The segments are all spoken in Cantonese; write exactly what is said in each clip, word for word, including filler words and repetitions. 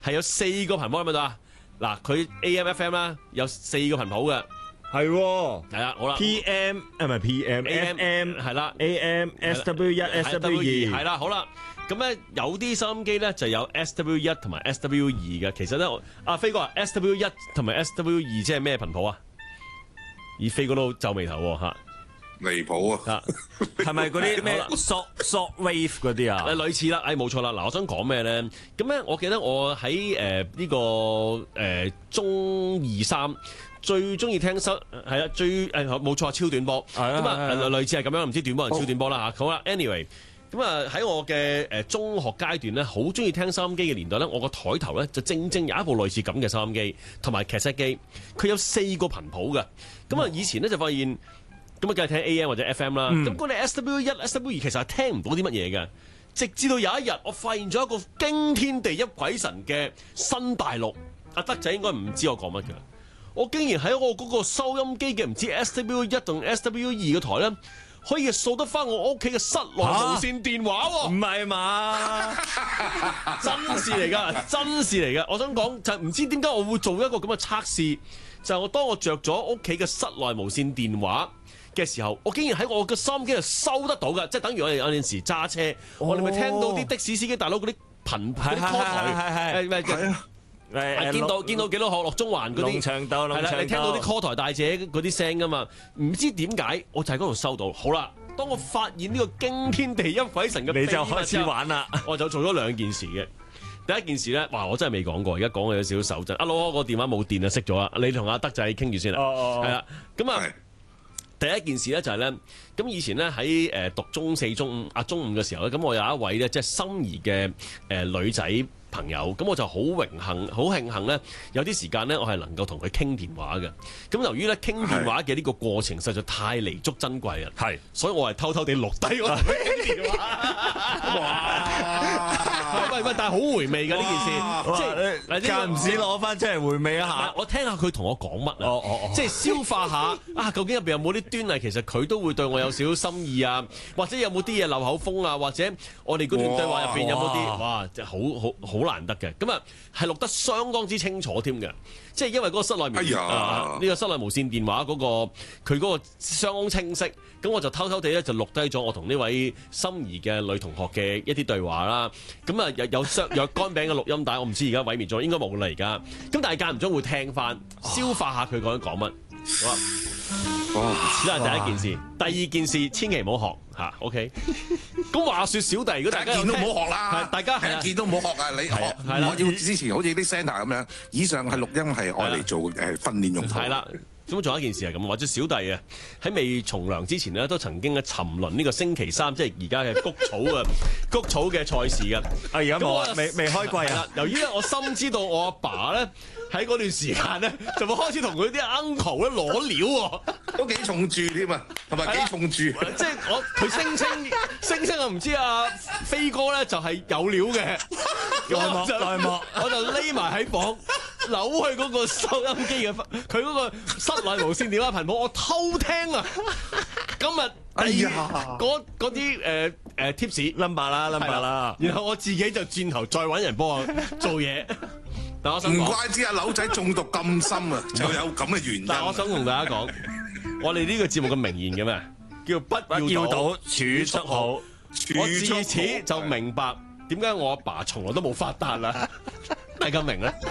係有四個頻譜喺咪度啊？嗱，佢 A M F M 啦，有四個頻譜嘅。 係喎， 係啦，好啦 ，P M 啊唔係 P M，F M 係啦 ，A M，S W 一，S W 二， 係啦，好啦。咁咧有啲收音機咧就有 S W 一同埋 S W 二嘅。其實咧，阿飛哥話 S W 一同埋 S W 二即係咩頻譜啊？而飛哥都皺眉頭喎嚇。 離譜啊！ 係咪嗰啲咩 short short wave 嗰啲啊？ 誒類似啦，誒冇錯啦。嗱，我想講咩咧？咁咧，我記得我喺誒呢個誒、呃、中二三最中意聽收係啦，最誒冇錯超短波。咁啊類似係咁樣，唔知短波定超短波啦嚇。好啦 ，anyway，咁啊喺我嘅誒中學階段咧，好中意聽收音機嘅年代咧，我個台頭咧就正正有一部類似咁嘅收音機同埋劇集機，佢有四個頻譜嘅。咁啊以前咧就發現。咁啊，梗係聽 A M 或者 F M 啦。咁嗰啲 S W 一、S W 二其實係聽唔到啲乜嘢嘅。直至到有一日，我發現咗一個驚天地泣鬼神嘅新大陸。阿德仔應該唔知我講乜嘅。我竟然喺我嗰個收音機嘅唔知 S W 一同 S W 二嘅台咧，可以掃得翻我屋企嘅室內無線電話喎。唔係嘛？真事嚟㗎，真事嚟㗎。我想講就係唔知點解我會做一個咁嘅測試，就係、是、我當我着咗屋企嘅室內無線電話嘅時候，我竟然喺我嘅收音機度收得到嘅，即係等於我哋有陣時揸車，哦、我哋咪聽到啲的士司機大佬嗰啲頻嗰啲 call 台，誒誒誒，見到見到幾多學落中環嗰啲，龍翔道，係啦，你聽到啲 call 台大姐嗰啲聲噶嘛？唔知點解我就喺嗰度收到。好啦，當我發現呢個驚天地泣鬼神嘅，你就開始玩啦。我就做咗兩件事嘅。第一件事咧，哇！我真係未講過，而家講嘅有少少手震。阿攞個電話冇電啊，熄咗啦。你同阿德仔傾住先啦。係啦，咁啊。第一件事咧就係咧，咁以前咧喺誒讀中四、中五啊中五嘅時候咧，咁我有一位咧即係心儀嘅誒女仔朋友，咁我就好榮幸、好慶幸咧，有啲時間咧我係能夠同佢傾電話嘅。咁由於咧傾電話嘅呢個過程實在太彌足珍貴啦，係，所以我係偷偷地錄低我同佢傾電話。哇！喂喂，但係好回味㗎呢件事，即係間唔時攞翻出嚟回味一下。 我聽下佢同我講乜啊，即係消化下啊，究竟入邊有冇啲端倪？其實佢都會對我有少少心意啊，或者有冇啲嘢漏口風啊，或者我哋嗰段對話入邊有冇啲哇，即係好好好難得嘅。咁啊，係錄得相當之清楚添嘅，即係因為嗰個室內面呢、哎呃呢個室內無線電話嗰、嗰個佢嗰個相當清晰，咁我就偷偷地咧就錄低咗我同呢位心儀嘅女同學嘅一啲對話啦。咁啊有有雙有乾餅嘅錄音帶，我唔知而家毀滅咗，應該冇啦而家。咁但係間唔中會聽翻，消化下佢講講乜。好哇！呢係第一件事，第二件事千祈唔好學嚇 ，OK？咁話説小弟，如果大家見都唔好學啦， 大家係見都唔好學啊！你學，我要支持好似啲 centre 咁樣，以上係錄音係愛嚟做誒訓練用途。 係啦。咁仲有一件事係咁，或者小弟啊喺未從良之前咧，都曾經咧沉淪呢個星期三，即係而家嘅谷草啊谷草嘅賽事嘅。啊，而家冇啊，未未開季啊。由於咧我深知道我阿爸咧喺嗰段時間咧，就會開始同佢啲 uncle 咧攞料喎， 都幾重注添啊，同埋幾重注。 即係我佢聲稱聲稱啊，唔知阿飛哥咧就係有料嘅。內幕內幕，我就匿埋喺房。扭去嗰個收音機嘅，佢嗰個室內無線電話頻譜，我偷聽啊！今日第二嗰嗰啲誒誒 tips number 啦 number 啦，然後我自己就轉頭再揾人幫我做嘢。但我想唔怪之阿柳仔中毒咁深啊，就有咁嘅原因。 但係我想同大家講，我哋呢個節目嘅名言嘅咩？叫不要賭儲蓄好。我自此就明白點解我阿爸從來都冇發達啦。大家明咧？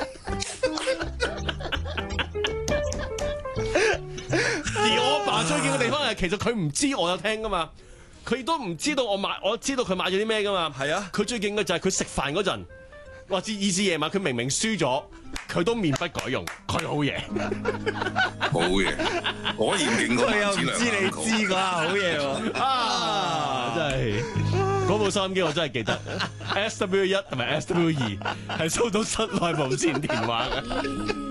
而我阿爸最勁嘅地方係，其實佢唔知我有聽噶嘛，佢亦都唔知道我買，我知道佢買咗啲咩噶嘛。係啊，佢最勁嘅就係佢食飯嗰陣，或者以至夜晚，佢明明輸咗，佢都面不改容，佢好嘢， 好嘢，果然勁過萬梓良。 知你知㗎，好嘢喎！ 啊，真係嗰部收音機我真係記得 ，S W 一同埋 S W 二係收到室內無線電話嘅。